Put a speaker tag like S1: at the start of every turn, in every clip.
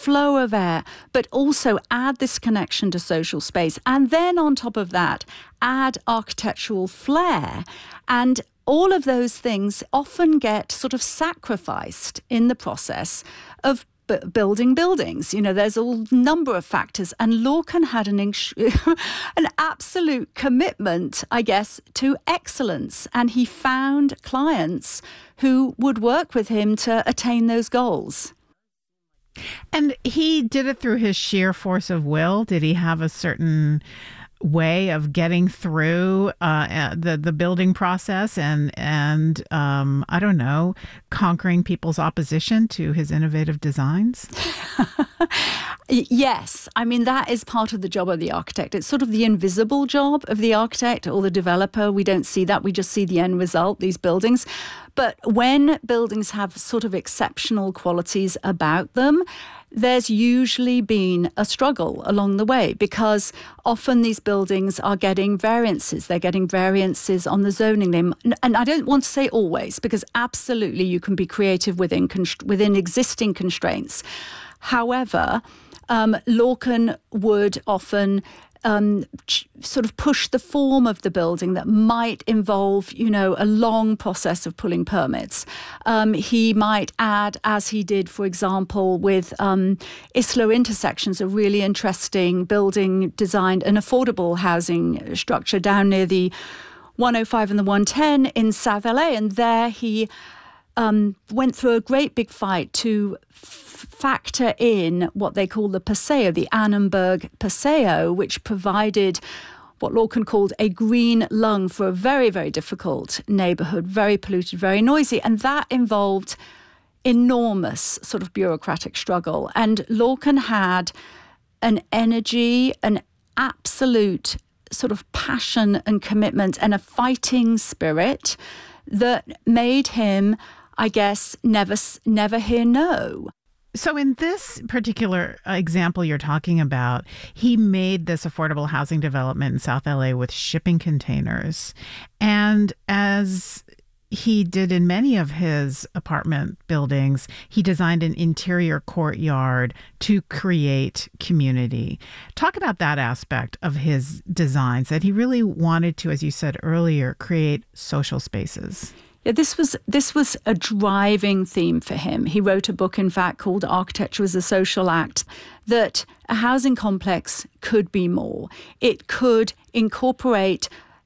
S1: flow of air, but also add this connection to social space. And then on top of that, add architectural flair. And all of those things often get sort of sacrificed in the process of building buildings. There's a number of factors, and Lorcan had an absolute commitment, I guess, to excellence, and he found clients who would work with him to attain those goals.
S2: And he did it through his sheer force of will? Did he have a certain way of getting through the building process and I don't know, conquering people's opposition to his innovative designs?
S1: Yes. I mean, that is part of the job of the architect. It's sort of the invisible job of the architect or the developer. We don't see that. We just see the end result, these buildings. But when buildings have sort of exceptional qualities about them, there's usually been a struggle along the way, because often these buildings are getting variances. They're getting variances on the zoning. And I don't want to say always, because absolutely you can be creative within existing constraints. However, Lorcan would often sort of push the form of the building that might involve, a long process of pulling permits. He might add, as he did, for example, with Isla Intersections, a really interesting building designed, an affordable housing structure down near the 105 and the 110 in South LA. And there he went through a great big fight to factor in what they call the Paseo, the Annenberg Paseo, which provided what Lorcan called a green lung for a very, very difficult neighborhood, very polluted, very noisy. And that involved enormous sort of bureaucratic struggle. And Lorcan had an energy, an absolute sort of passion and commitment and a fighting spirit that made him, I guess, never hear no.
S2: So in this particular example you're talking about, he made this affordable housing development in South LA with shipping containers. And as he did in many of his apartment buildings, he designed an interior courtyard to create community. Talk about that aspect of his designs, that he really wanted to, as you said earlier, create social spaces.
S1: Yeah, this was a driving theme for him. He wrote a book, in fact, called Architecture as a Social Act, that a housing complex could be more. It could incorporate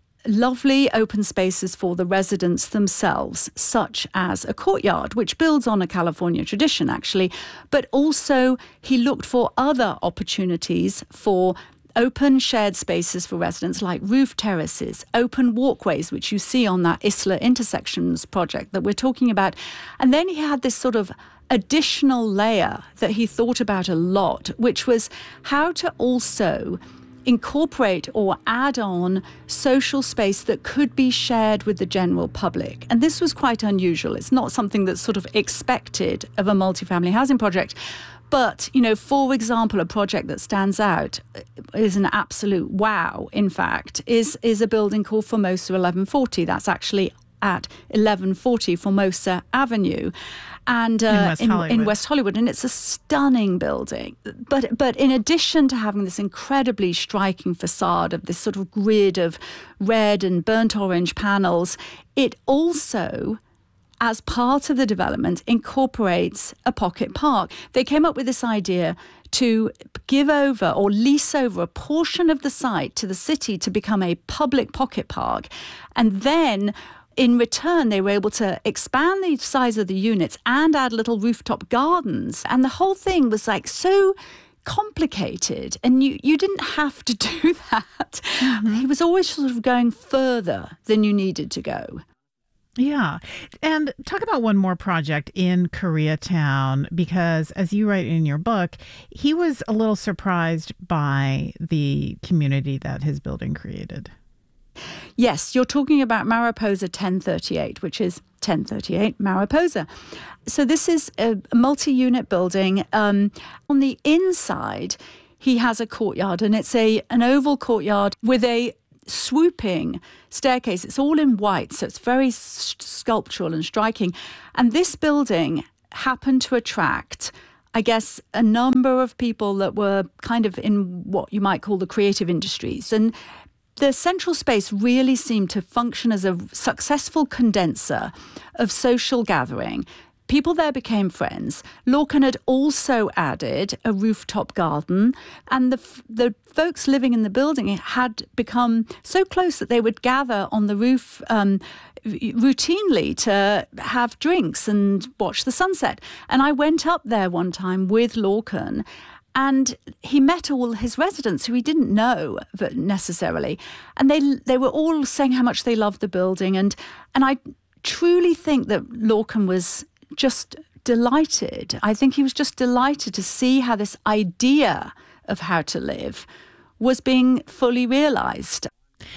S1: lovely open spaces for the residents themselves, such as a courtyard, which builds on a California tradition, actually. But also he looked for other opportunities for open shared spaces for residents, like roof terraces, open walkways, which you see on that Isla Intersections project that we're talking about. And then he had this sort of additional layer that he thought about a lot, which was how to also incorporate or add on social space that could be shared with the general public. And this was quite unusual. It's not something that's sort of expected of a multifamily housing project. But, for example, a project that stands out is an absolute wow, in fact, is a building called Formosa 1140. That's actually at 1140 Formosa Avenue, and in West Hollywood. And it's a stunning building. But in addition to having this incredibly striking facade of this sort of grid of red and burnt orange panels, it also, as part of the development, incorporates a pocket park. They came up with this idea to give over or lease over a portion of the site to the city to become a public pocket park. And then in return, they were able to expand the size of the units and add little rooftop gardens. And the whole thing was like so complicated, and you didn't have to do that. Mm-hmm. He was always sort of going further than you needed to go.
S2: Yeah. And talk about one more project in Koreatown, because as you write in your book, he was a little surprised by the community that his building created.
S1: Yes, you're talking about Mariposa 1038, which is 1038 Mariposa. So this is a multi-unit building. On the inside, he has a courtyard, and it's an oval courtyard with a swooping staircase. It's all in white, so it's very sculptural and striking. And this building happened to attract, I guess, a number of people that were kind of in what you might call the creative industries. And the central space really seemed to function as a successful condenser of social gathering. People there became friends. Lorcan had also added a rooftop garden, and the folks living in the building had become so close that they would gather on the roof routinely to have drinks and watch the sunset. And I went up there one time with Lorcan, and he met all his residents who he didn't know necessarily. And they were all saying how much they loved the building. And I truly think that Lorcan was just delighted. I think he was just delighted to see how this idea of how to live was being fully realized.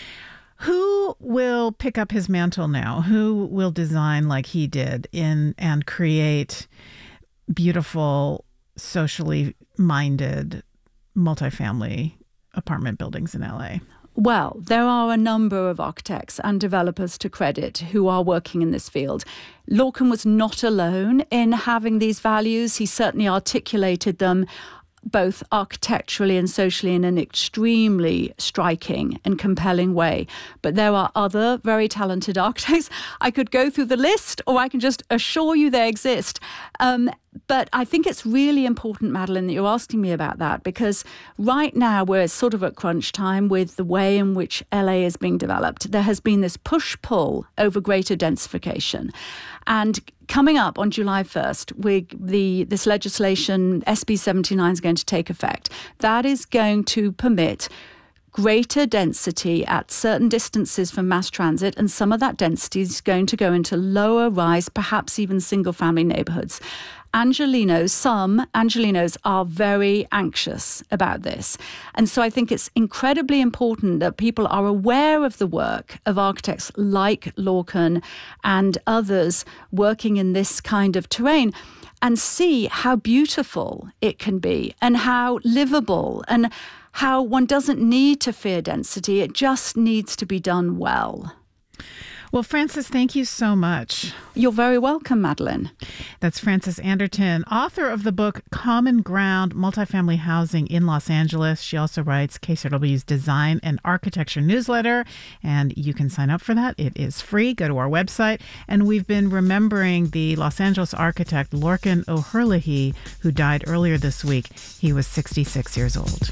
S2: Who will pick up his mantle now? Who will design like he did and create beautiful, socially minded multifamily apartment buildings in LA?
S1: Well, there are a number of architects and developers to credit who are working in this field. Lorcan was not alone in having these values. He certainly articulated them both architecturally and socially in an extremely striking and compelling way. But there are other very talented architects. I could go through the list, or I can just assure you they exist. But I think it's really important, Madeline, that you're asking me about that, because right now we're sort of at crunch time with the way in which LA is being developed. There has been this push-pull over greater densification. And coming up on July 1st, this legislation, SB 79, is going to take effect. That is going to permit greater density at certain distances from mass transit, and some of that density is going to go into lower rise, perhaps even single-family neighborhoods. Some Angelenos are very anxious about this. And so I think it's incredibly important that people are aware of the work of architects like Lorcan and others working in this kind of terrain, and see how beautiful it can be and how livable, and how one doesn't need to fear density. It just needs to be done well.
S2: Well, Frances, thank you so much.
S1: You're very welcome, Madeline.
S2: That's Frances Anderton, author of the book Common Ground, Multifamily Housing in Los Angeles. She also writes KCRW's Design and Architecture newsletter, and you can sign up for that. It is free. Go to our website. And we've been remembering the Los Angeles architect Lorcan O'Herlihy, who died earlier this week. He was 66 years old.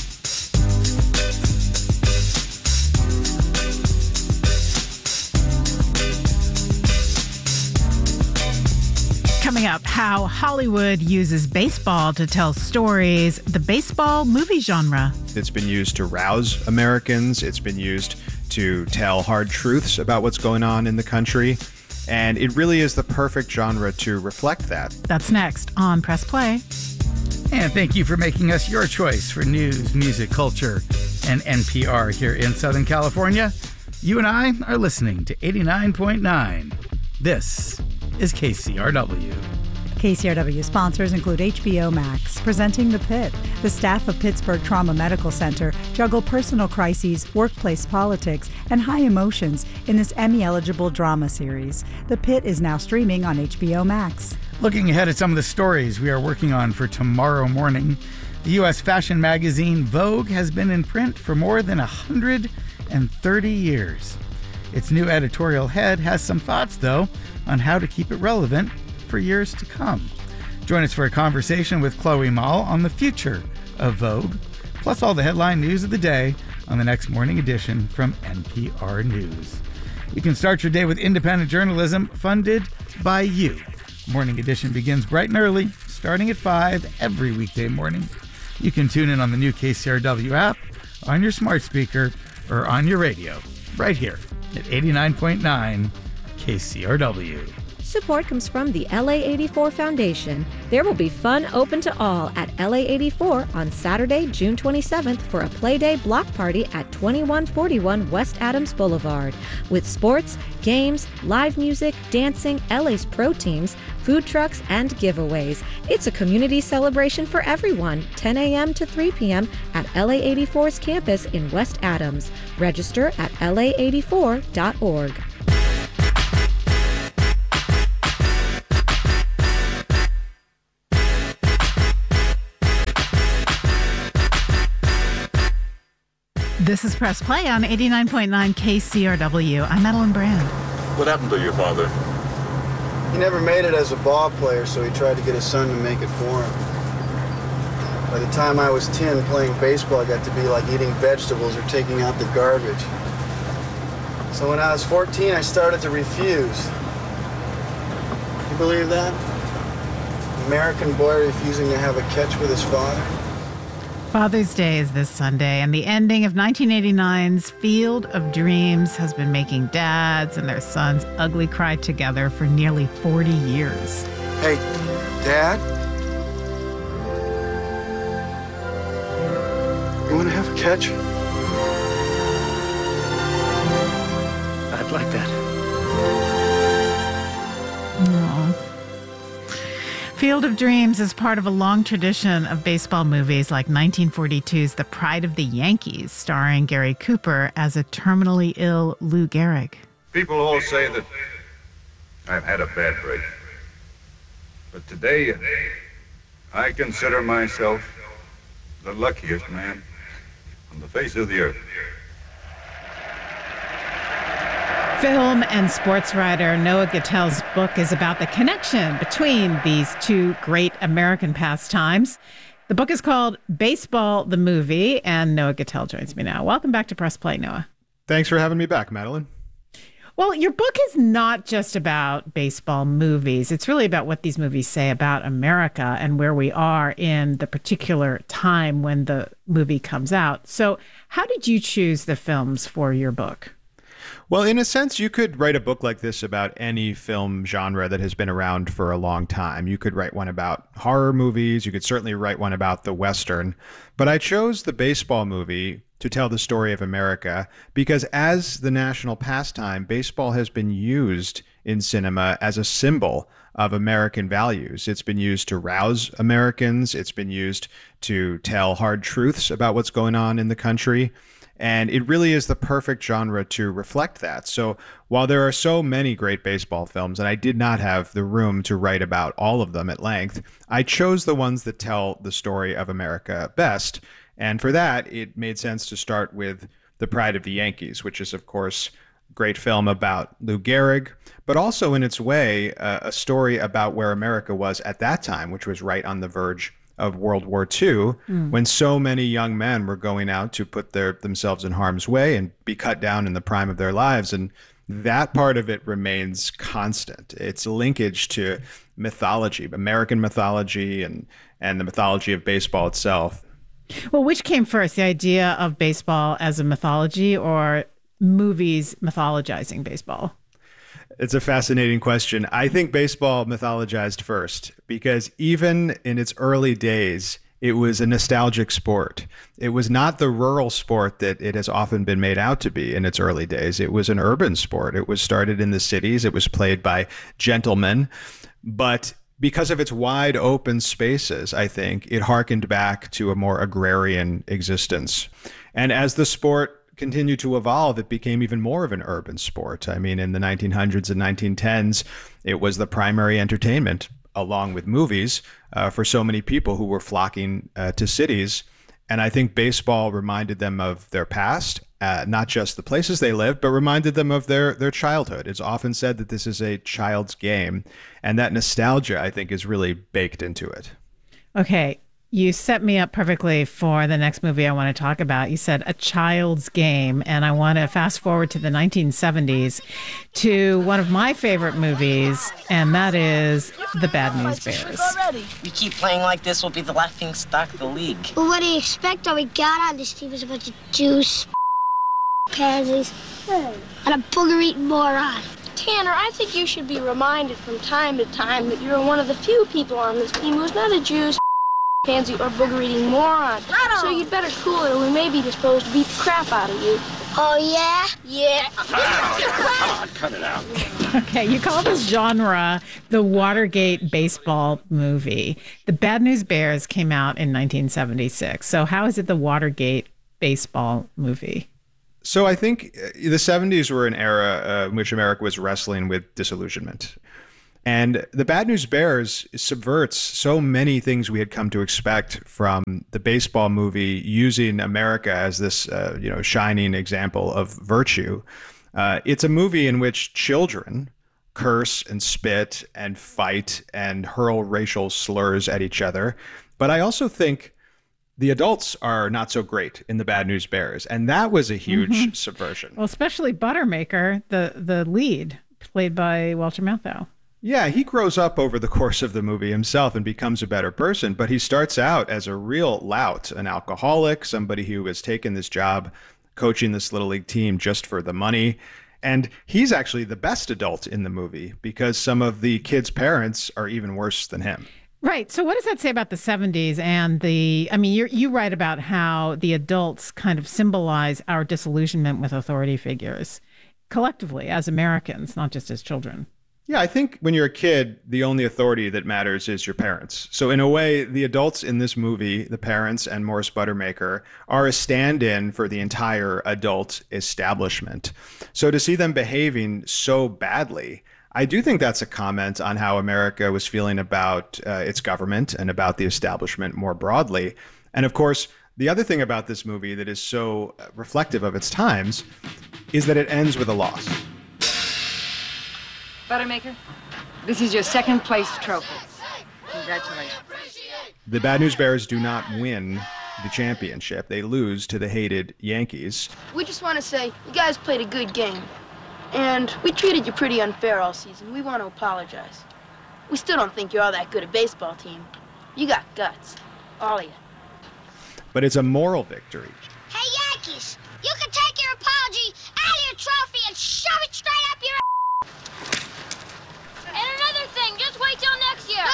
S2: Coming up, how Hollywood uses baseball to tell stories, the baseball movie genre.
S3: It's been used to rouse Americans. It's been used to tell hard truths about what's going on in the country. And it really is the perfect genre to reflect that.
S2: That's next on Press Play.
S4: And thank you for making us your choice for news, music, culture, and NPR here in Southern California. You and I are listening to 89.9. This is KCRW.
S5: KCRW sponsors include HBO Max, presenting The Pit. The staff of Pittsburgh Trauma Medical Center juggle personal crises, workplace politics, and high emotions in this Emmy-eligible drama series. The Pit is now streaming on HBO Max.
S4: Looking ahead at some of the stories we are working on for tomorrow morning, the U.S. fashion magazine Vogue has been in print for more than 130 years. Its new editorial head has some thoughts, though, on how to keep it relevant for years to come. Join us for a conversation with Chloe Mall on the future of Vogue, plus all the headline news of the day on the next morning edition from NPR News. You can start your day with independent journalism funded by you. Morning edition begins bright and early, starting at 5 every weekday morning. You can tune in on the new KCRW app, on your smart speaker, or on your radio, right here at 89.9 KCRW.
S6: Support comes from the LA84 Foundation. There will be fun open to all at LA84 on Saturday, June 27th for a Playday block party at 2141 West Adams Boulevard. With sports, games, live music, dancing, LA's pro teams, food trucks, and giveaways. It's a community celebration for everyone, 10 a.m. to 3 p.m. at LA84's campus in West Adams. Register at la84.org.
S2: This is Press Play on 89.9 KCRW. I'm Madeline Brand.
S7: What happened to your father?
S8: He never made it as a ball player, so he tried to get his son to make it for him. By the time I was 10, playing baseball got to be like eating vegetables or taking out the garbage. So when I was 14, I started to refuse. You believe that? American boy refusing to have a catch with his father?
S2: Father's Day is this Sunday, and the ending of 1989's Field of Dreams has been making dads and their sons ugly cry together for nearly 40 years.
S8: Hey, Dad? You want to have a catch?
S9: I'd like that.
S2: Aww. Field of Dreams is part of a long tradition of baseball movies like 1942's The Pride of the Yankees, starring Gary Cooper as a terminally ill Lou Gehrig.
S7: People all say that I've had a bad break. But today, I consider myself the luckiest man on the face of the earth.
S2: Film and sports writer Noah Gattel's book is about the connection between these two great American pastimes. The book is called Baseball, the Movie, and Noah Gattel joins me now. Welcome back to Press Play, Noah.
S3: Thanks for having me back, Madeline.
S2: Well, your book is not just about baseball movies. It's really about what these movies say about America and where we are in the particular time when the movie comes out. So how did you choose the films for your book?
S3: Well, in a sense, you could write a book like this about any film genre that has been around for a long time. You could write one about horror movies. You could certainly write one about the Western. But I chose the baseball movie to tell the story of America because as the national pastime, baseball has been used in cinema as a symbol of American values. It's been used to rouse Americans. It's been used to tell hard truths about what's going on in the country. And it really is the perfect genre to reflect that. So while there are so many great baseball films, and I did not have the room to write about all of them at length, I chose the ones that tell the story of America best. And for that, it made sense to start with The Pride of the Yankees, which is, of course, a great film about Lou Gehrig, but also in its way, a story about where America was at that time, which was right on the verge of World War II, when so many young men were going out to put themselves in harm's way and be cut down in the prime of their lives. And that part of it remains constant. It's a linkage to mythology, American mythology, and the mythology of baseball itself.
S2: Well, which came first, the idea of baseball as a mythology or movies mythologizing baseball?
S3: It's a fascinating question. I think baseball mythologized first because even in its early days, it was a nostalgic sport. It was not the rural sport that it has often been made out to be in its early days. It was an urban sport. It was started in the cities. It was played by gentlemen. But because of its wide open spaces, I think it harkened back to a more agrarian existence. And as the sport continued to evolve, it became even more of an urban sport. I mean, in the 1900s and 1910s, it was the primary entertainment, along with movies, for so many people who were flocking to cities. And I think baseball reminded them of their past, not just the places they lived, but reminded them of their childhood. It's often said that this is a child's game, and that nostalgia, I think, is really baked into it.
S2: Okay. You set me up perfectly for the next movie I want to talk about. You said a child's game, and I want to fast forward to the 1970s to one of my favorite movies, and that is The Bad News Bears.
S10: We keep playing like this, we'll be the laughing stock of the league.
S11: Well, what do you expect? All we got on this team is a bunch of juice, pansies, and a booger-eating moron.
S12: Tanner, I think you should be reminded from time to time that you're one of the few people on this team who's not a juice, pansy, or booger-eating moron. So you'd better cool it or we may be disposed to beat the crap out of you.
S11: Oh, yeah?
S12: Yeah.
S7: Come on, cut it out.
S2: Okay, you call this genre the Watergate baseball movie. The Bad News Bears came out in 1976. So how is it the Watergate baseball movie?
S3: So I think the 70s were an era in which America was wrestling with disillusionment. And The Bad News Bears subverts so many things we had come to expect from the baseball movie, using America as this, shining example of virtue. It's a movie in which children curse and spit and fight and hurl racial slurs at each other. But I also think the adults are not so great in The Bad News Bears. And that was a huge subversion.
S2: Well, especially Buttermaker, the lead, played by Walter Matthau.
S3: Yeah, he grows up over the course of the movie himself and becomes a better person, but he starts out as a real lout, an alcoholic, somebody who has taken this job coaching this little league team just for the money. And he's actually the best adult in the movie because some of the kids' parents are even worse than him.
S2: Right. So what does that say about the 70s and you write about how the adults kind of symbolize our disillusionment with authority figures collectively as Americans, not just as children.
S3: Yeah, I think when you're a kid, the only authority that matters is your parents. So in a way, the adults in this movie, the parents and Morris Buttermaker, are a stand-in for the entire adult establishment. So to see them behaving so badly, I do think that's a comment on how America was feeling about its government and about the establishment more broadly. And of course, the other thing about this movie that is so reflective of its times is that it ends with a loss.
S13: Buttermaker, this is your second place trophy. Congratulations.
S3: The Bad News Bears do not win the championship. They lose to the hated Yankees.
S12: We just want to say you guys played a good game. And we treated you pretty unfair all season. We want to apologize. We still don't think you're all that good a baseball team. You got guts. All of you.
S3: But it's a moral victory.
S11: Hey, Yankees, you can take your apology out of your trophy and shove it straight up your ass. And another thing, just wait till next year.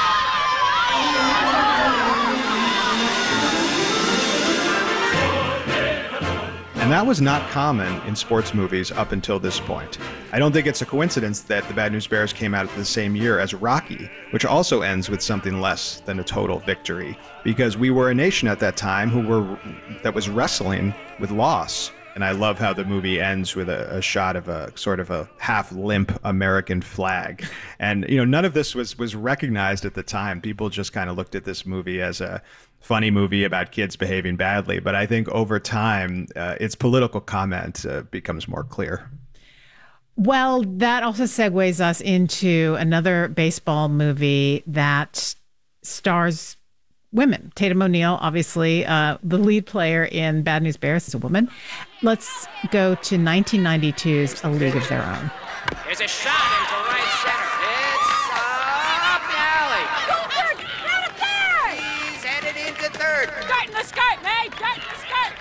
S3: And that was not common in sports movies up until this point. I don't think it's a coincidence that The Bad News Bears came out the same year as Rocky, which also ends with something less than a total victory, because we were a nation at that time that was wrestling with loss. And I love how the movie ends with a shot of a sort of a half limp American flag. And, none of this was recognized at the time. People just kind of looked at this movie as a funny movie about kids behaving badly. But I think over time, its political comment becomes more clear.
S2: Well, that also segues us into another baseball movie that stars women. Tatum O'Neal, obviously, the lead player in Bad News Bears, is a woman. Let's go to 1992's A League of Their Own.
S14: There's a shot into right center. It's up the alley.
S15: Go third! Not a third!
S14: He's headed into third.
S15: Dirt in the skirt, May! Dirt in the skirt!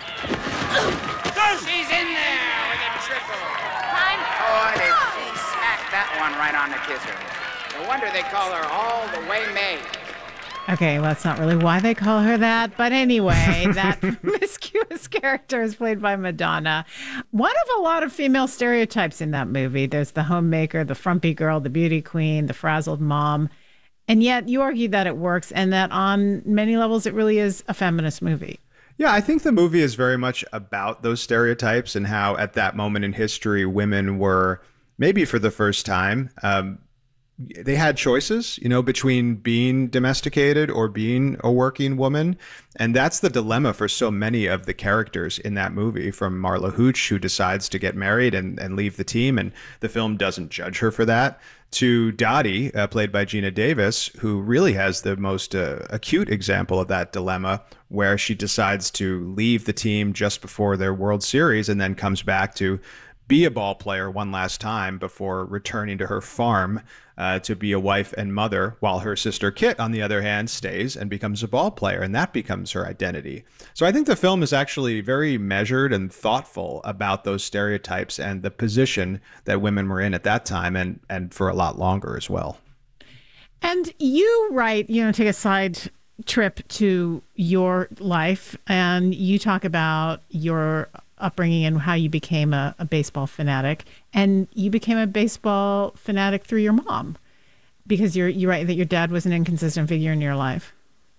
S14: She's in there with a triple.
S15: Time.
S14: Oh, did she smack that one right on the kisser. No wonder they call her All the Way May.
S2: Okay, well, that's not really why they call her that. But anyway, that promiscuous character is played by Madonna. One of a lot of female stereotypes in that movie. There's the homemaker, the frumpy girl, the beauty queen, the frazzled mom. And yet you argue that it works and that on many levels it really is a feminist movie.
S3: Yeah, I think the movie is very much about those stereotypes and how at that moment in history, women were, maybe for the first time, they had choices, between being domesticated or being a working woman. And that's the dilemma for so many of the characters in that movie, from Marla Hooch, who decides to get married and leave the team, and the film doesn't judge her for that, to Dottie, played by Gina Davis, who really has the most acute example of that dilemma, where she decides to leave the team just before their World Series and then comes back to be a ball player one last time before returning to her farm to be a wife and mother, while her sister Kit, on the other hand, stays and becomes a ball player, and that becomes her identity. So I think the film is actually very measured and thoughtful about those stereotypes and the position that women were in at that time, and for a lot longer as well.
S2: And you write, take a side trip to your life, and you talk about your upbringing and how you became a baseball fanatic. And you became a baseball fanatic through your mom, because you write that your dad was an inconsistent figure in your life.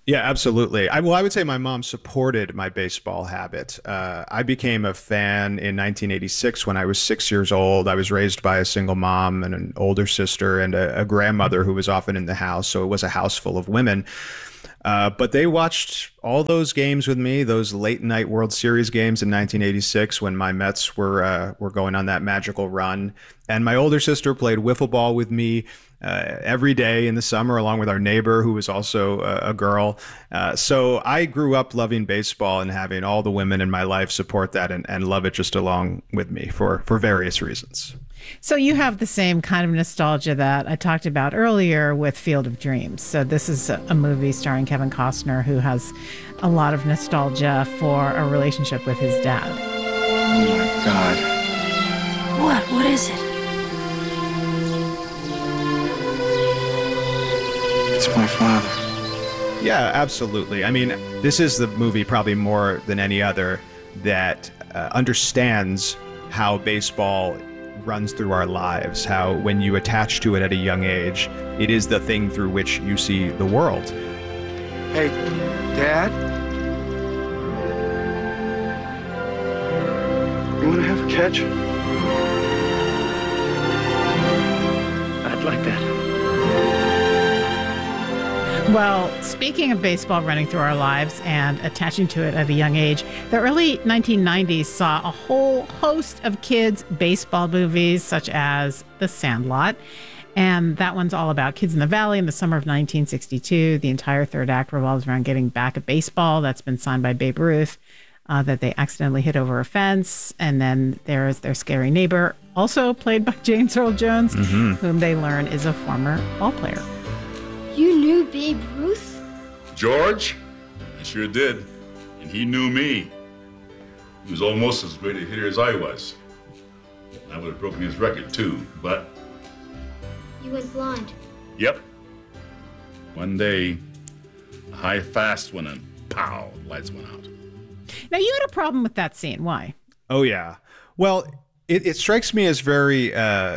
S3: Yeah, absolutely. I would say my mom supported my baseball habit. I became a fan in 1986 when I was 6 years old. I was raised by a single mom and an older sister and a grandmother who was often in the house. So it was a house full of women. But they watched all those games with me, those late night World Series games in 1986 when my Mets were going on that magical run. And my older sister played wiffle ball with me every day in the summer, along with our neighbor, who was also a girl. So I grew up loving baseball and having all the women in my life support that and love it just along with me for various reasons.
S2: So you have the same kind of nostalgia that I talked about earlier with Field of Dreams. So this is a movie starring Kevin Costner, who has a lot of nostalgia for a relationship with his dad.
S9: Oh my God.
S15: What? What is it?
S9: It's my father.
S3: Yeah, absolutely. I mean, this is the movie probably more than any other that understands how baseball runs through our lives, how when you attach to it at a young age, it is the thing through which you see the world.
S9: Hey, Dad? You want to have a catch? I'd like that.
S2: Well, speaking of baseball running through our lives and attaching to it at a young age, the early 1990s saw a whole host of kids' baseball movies, such as The Sandlot. And that one's all about kids in the Valley in the summer of 1962. The entire third act revolves around getting back a baseball that's been signed by Babe Ruth that they accidentally hit over a fence. And then there's their scary neighbor, also played by James Earl Jones, whom they learn is a former ball player.
S11: You knew Babe Ruth?
S16: George? I sure did. And he knew me. He was almost as great a hitter as I was. I would have broken his record, too, but...
S11: You went blind.
S16: Yep. One day, a high fast one and pow, lights went out.
S2: Now, you had a problem with that scene. Why?
S3: Oh, yeah. Well, it strikes me as very,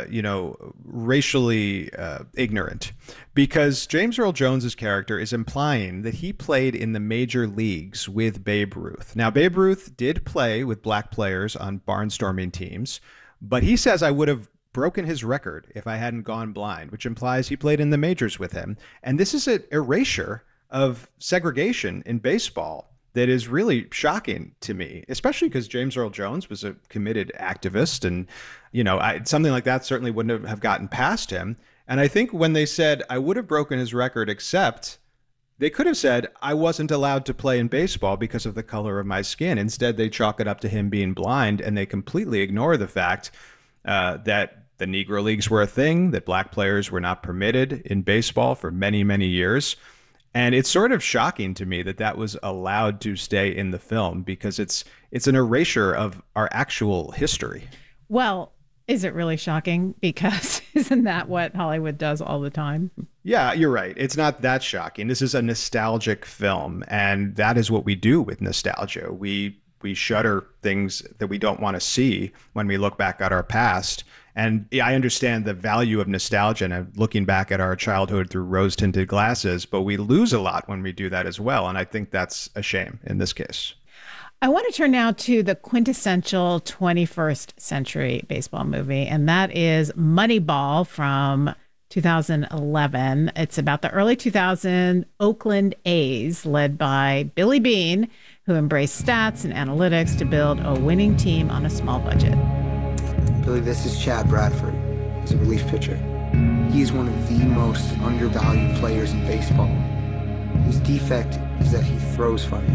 S3: racially ignorant, because James Earl Jones's character is implying that he played in the major leagues with Babe Ruth. Now, Babe Ruth did play with black players on barnstorming teams, but he says I would have broken his record if I hadn't gone blind, which implies he played in the majors with him. And this is an erasure of segregation in baseball that is really shocking to me, especially because James Earl Jones was a committed activist. And, something like that certainly wouldn't have gotten past him. And I think when they said, I would have broken his record, except they could have said, I wasn't allowed to play in baseball because of the color of my skin. Instead, they chalk it up to him being blind, and they completely ignore the fact that the Negro Leagues were a thing, that black players were not permitted in baseball for many, many years. And it's sort of shocking to me that that was allowed to stay in the film, because it's an erasure of our actual history.
S2: Well, is it really shocking? Because isn't that what Hollywood does all the time?
S3: Yeah, you're right. It's not that shocking. This is a nostalgic film, and that is what we do with nostalgia. We shudder things that we don't want to see when we look back at our past. And I understand the value of nostalgia and looking back at our childhood through rose-tinted glasses, but we lose a lot when we do that as well. And I think that's a shame in this case.
S2: I want to turn now to the quintessential 21st century baseball movie, and that is Moneyball from 2011. It's about the early 2000 Oakland A's, led by Billy Beane, who embraced stats and analytics to build a winning team on a small budget.
S17: Billy, this is Chad Bradford. He's a relief pitcher. He is one of the most undervalued players in baseball. His defect is that he throws funny.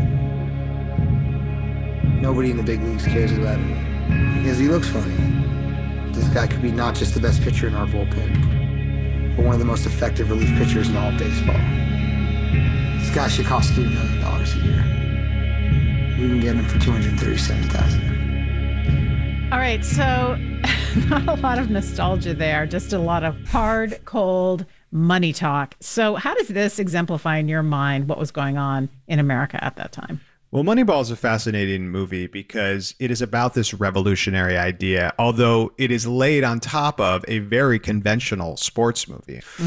S17: Nobody in the big leagues cares about him because he looks funny. This guy could be not just the best pitcher in our bullpen, but one of the most effective relief pitchers in all of baseball. This guy should cost $3 million a year. We can get him for $237,000.
S2: All right, so not a lot of nostalgia there, just a lot of hard, cold money talk. So how does this exemplify in your mind what was going on in America at that time?
S3: Well, Moneyball is a fascinating movie because it is about this revolutionary idea, although it is laid on top of a very conventional sports movie.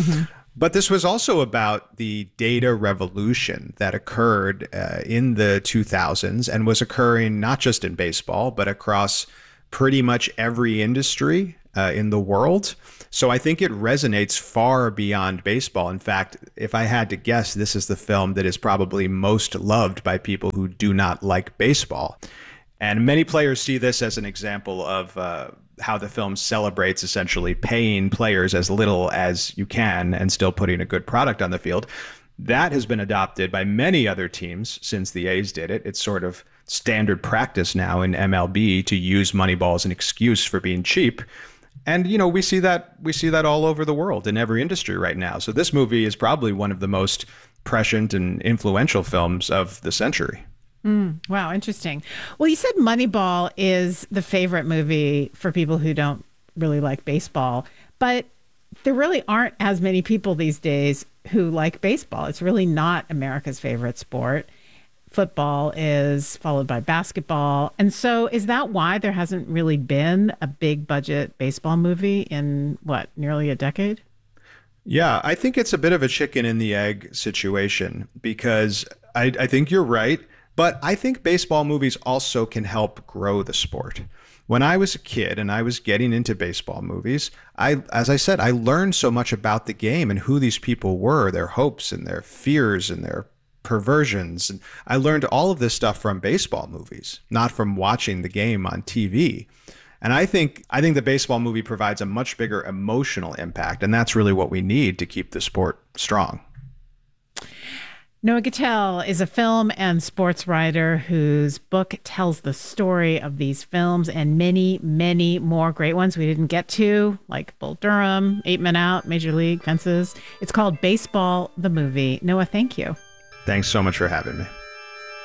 S3: But this was also about the data revolution that occurred in the 2000s and was occurring not just in baseball, but across pretty much every industry in the world. So I think it resonates far beyond baseball. In fact, if I had to guess, this is the film that is probably most loved by people who do not like baseball. And many players see this as an example of how the film celebrates essentially paying players as little as you can and still putting a good product on the field. That has been adopted by many other teams since the A's did it. It's sort of standard practice now in MLB to use Moneyball as an excuse for being cheap. And, you know, we see that all over the world in every industry right now. So this movie is probably one of the most prescient and influential films of the century.
S2: Wow, interesting. Well, you said Moneyball is the favorite movie for people who don't really like baseball, but there really aren't as many people these days who like baseball. It's really not America's favorite sport. Football is followed by basketball. And so is that why there hasn't really been a big budget baseball movie in, nearly a decade?
S3: Yeah, I think it's a bit of a chicken and the egg situation because I think you're right. But I think baseball movies also can help grow the sport. When I was a kid and I was getting into baseball movies, as I said, I learned so much about the game and who these people were, their hopes and their fears and their perversions. And I learned all of this stuff from baseball movies, not from watching the game on TV. And I think the baseball movie provides a much bigger emotional impact, and that's really what we need to keep the sport strong.
S2: Noah Gittell is a film and sports writer whose book tells the story of these films and many, many more great ones we didn't get to, like Bull Durham, 8 Men Out, Major League, Fences. It's called Baseball, the Movie. Noah, thank you.
S3: Thanks so much for having me.